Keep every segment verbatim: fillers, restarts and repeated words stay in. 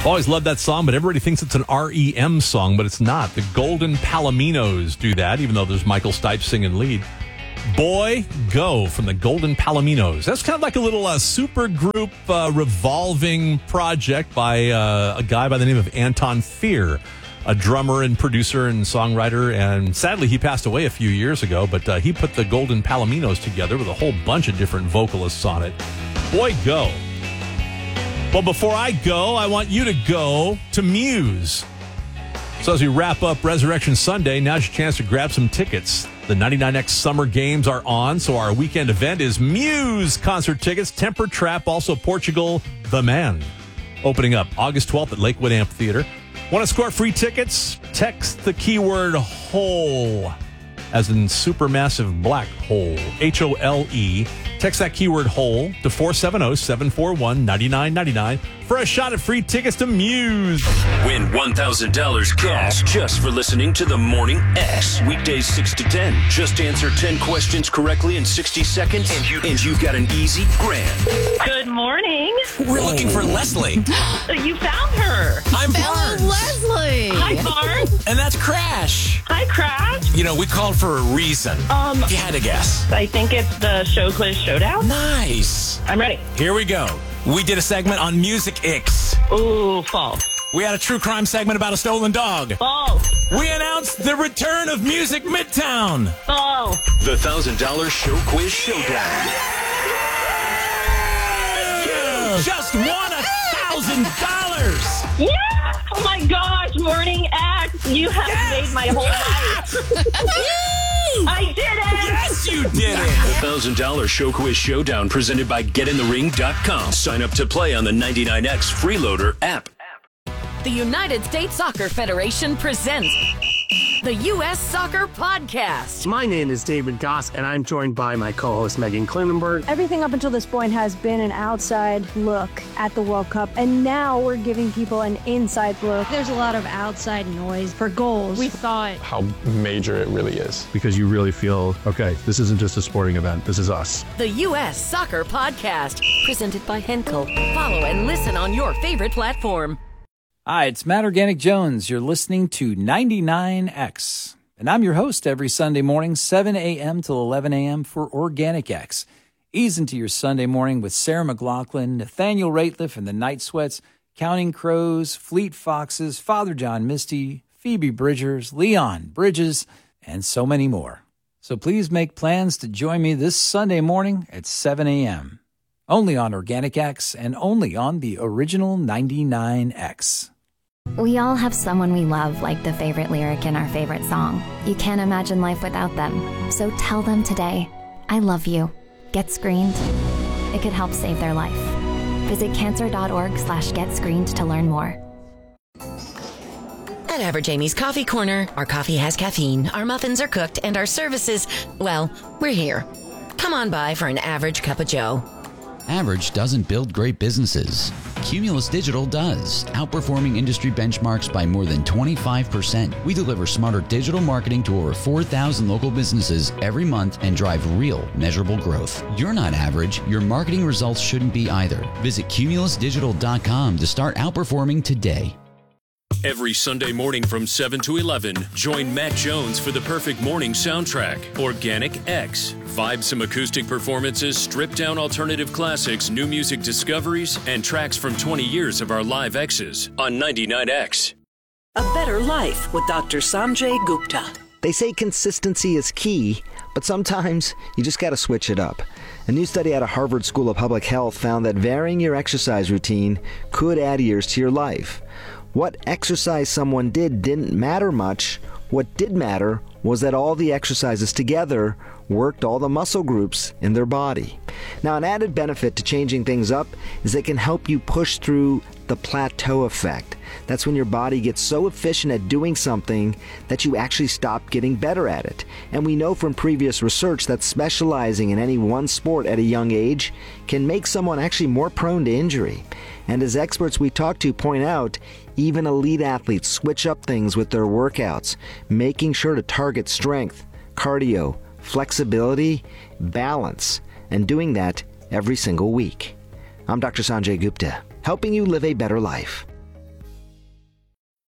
Always loved that song, but everybody thinks it's an R E M song, but it's not. The Golden Palominos do that, even though there's Michael Stipe singing lead. Boy, Go from the Golden Palominos. That's kind of like a little uh, super group uh, revolving project by uh, a guy by the name of Anton Fear, a drummer and producer and songwriter. And sadly, he passed away a few years ago, but uh, he put the Golden Palominos together with a whole bunch of different vocalists on it. Boy, Go. Well, before I go, I want you to go to Muse. So as we wrap up Resurrection Sunday, now's your chance to grab some tickets. The ninety-nine X Summer Games are on, so our weekend event is Muse concert tickets, Temper Trap, also Portugal, The Man. Opening up August twelfth at Lakewood Amphitheater. Want to score free tickets? Text the keyword HOLE, as in supermassive black hole, H O L E. Text that keyword HOLE to four seven zero, seven four one, nine nine nine nine for a shot at free tickets to Muse. Win one thousand dollars cash just for listening to the Morning X. Weekdays six to ten. Just answer ten questions correctly in sixty seconds, and, you, and you've got an easy grand. Good morning. We're looking for Leslie. You found her. I'm Barnes. Leslie. Hi, Barnes. And that's Crash. Hi, Crash. You know, we called for a reason. Um, If you had to guess. I think it's the Show Quiz Showdown. Nice. I'm ready. Here we go. We did a segment on Music X. Ooh, false. We had a true crime segment about a stolen dog. False. We announced the return of Music Midtown. False. The one thousand dollars Show Quiz Showdown. You just won a thousand dollars. Yeah! Oh my gosh, Morning X. You have Yes! made my whole life. I did it! Yes, you did it. The one thousand dollars Show Quiz Showdown presented by get in the ring dot com. Sign up to play on the ninety-nine X Freeloader app. The United States Soccer Federation presents the U S Soccer Podcast. My name is David Goss, and I'm joined by my co-host Megan Klinenberg. Everything up until this point has been an outside look at the World Cup, and now we're giving people an inside look. There's a lot of outside noise for goals. We thought how major it really is. Because you really feel, okay, this isn't just a sporting event, this is us. The U S Soccer Podcast, presented by Henkel. Follow and listen on your favorite platform. Hi, it's Matt Organic Jones. You're listening to ninety-nine X. And I'm your host every Sunday morning, seven a.m. till eleven a.m. for Organic X. Ease into your Sunday morning with Sarah McLaughlin, Nathaniel Rateliff and the Night Sweats, Counting Crows, Fleet Foxes, Father John Misty, Phoebe Bridgers, Leon Bridges, and so many more. So please make plans to join me this Sunday morning at seven a.m. Only on Organic X and only on the original ninety-nine X. We all have someone we love, like the favorite lyric in our favorite song. You can't imagine life without them. So tell them today, I love you. Get screened. It could help save their life. Visit cancer.org slash get screened to learn more. At Average Amy's Coffee Corner, our coffee has caffeine, our muffins are cooked, and our services, well, we're here. Come on by for an average cup of joe. Average doesn't build great businesses. Cumulus Digital does, outperforming industry benchmarks by more than twenty-five percent. We deliver smarter digital marketing to over four thousand local businesses every month and drive real, measurable growth. You're not average. Your marketing results shouldn't be either. Visit cumulus digital dot com to start outperforming today. Every Sunday morning from seven to eleven, join Matt Jones for the perfect morning soundtrack, Organic X. Vibesome acoustic performances, stripped-down alternative classics, new music discoveries, and tracks from twenty years of our live X's on ninety-nine X. A Better Life with Doctor Sanjay Gupta. They say consistency is key, but sometimes you just got to switch it up. A new study out of Harvard School of Public Health found that varying your exercise routine could add years to your life. What exercise someone did didn't matter much. What did matter was that all the exercises together worked all the muscle groups in their body. Now, an added benefit to changing things up is it can help you push through the plateau effect. That's when your body gets so efficient at doing something that you actually stop getting better at it. And we know from previous research that specializing in any one sport at a young age can make someone actually more prone to injury. And as experts we talk to point out, even elite athletes switch up things with their workouts, making sure to target strength, cardio, flexibility, balance, and doing that every single week. I'm Doctor Sanjay Gupta, helping you live a better life.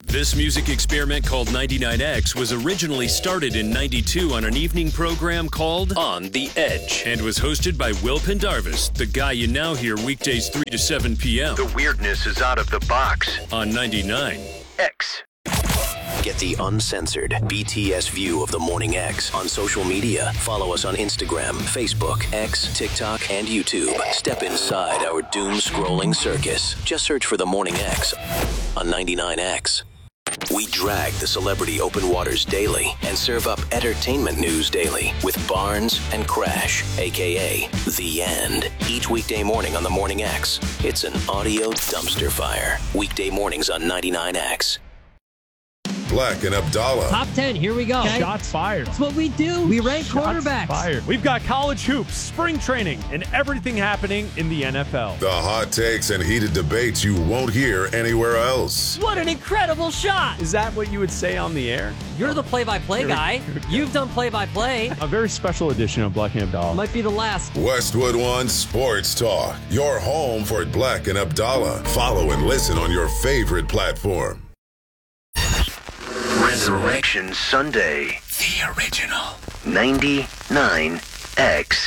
This music experiment called ninety-nine X was originally started in ninety-two on an evening program called On the Edge and was hosted by Will Pendarvis, the guy you now hear weekdays three to seven p.m. The weirdness is out of the box. On ninety-nine X. Get the uncensored B T S view of the Morning X on social media. Follow us on Instagram, Facebook, X, TikTok, and YouTube. Step inside our doom-scrolling circus. Just search for the Morning X on ninety-nine X. We drag the celebrity open waters daily and serve up entertainment news daily with Barnes and Crash, a k a. The End. Each weekday morning on the Morning X. It's an audio dumpster fire. Weekday mornings on ninety-nine X. Black and Abdallah. Top ten, here we go. Okay? Shots fired. That's what we do. We rank Shots quarterbacks. Fired. We've got college hoops, spring training, and everything happening in the N F L. The hot takes and heated debates you won't hear anywhere else. What an incredible shot. Is that what you would say on the air? You're the play-by-play guy. You've done play-by-play. A very special edition of Black and Abdallah. Might be the last. Westwood One Sports Talk. Your home for Black and Abdallah. Follow and listen on your favorite platform. Resurrection Sunday. The original. ninety-nine X.